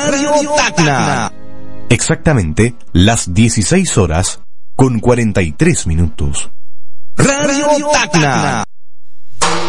Radio Tacna. Exactamente las 16 horas con 43 minutos. Radio Tacna.